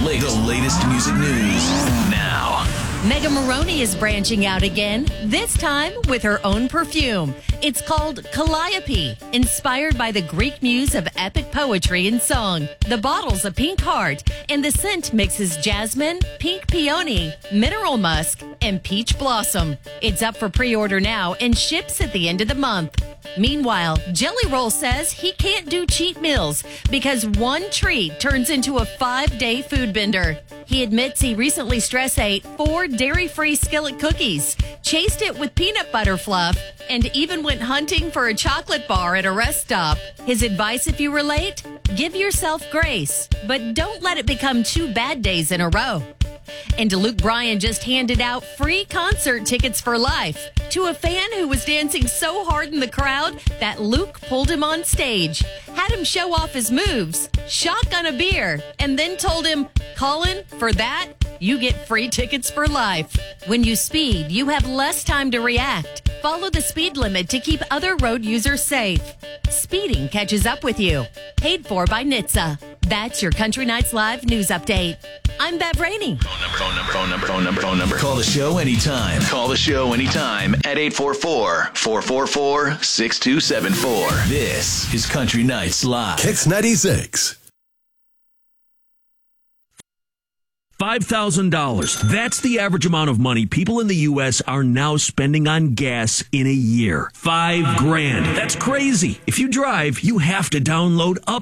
latest music news now. Mega Maroney is branching out again, this time with her own perfume. It's called Calliope, inspired by the Greek muse of epic poetry and song. The bottle's a pink heart, and the scent mixes jasmine, pink peony, mineral musk, and peach blossom. It's up for pre-order now and ships at the end of the month. Meanwhile, Jelly Roll says he can't do cheat meals because one treat turns into a 5-day food bender. He admits he recently stress ate 4 dairy-free skillet cookies, chased it with peanut butter fluff, and even went hunting for a chocolate bar at a rest stop. His advice if you relate? Give yourself grace, but don't let it become 2 bad days in a row. And Luke Bryan just handed out free concert tickets for life to a fan who was dancing so hard in the crowd that Luke pulled him on stage, had him show off his moves, shotgun a beer, and then told him, "Colin, for that, you get free tickets for life." When you speed, you have less time to react. Follow the speed limit to keep other road users safe. Speeding catches up with you. Paid for by NHTSA. That's your Country Nights Live news update. I'm Bev Rainey. Phone number. Call the show anytime. At 844-444-6274. This is Country Nights Live. Kicks 96. $5,000. That's the average amount of money people in the U.S. are now spending on gas in a year. $5,000. That's crazy. If you drive, you have to download Up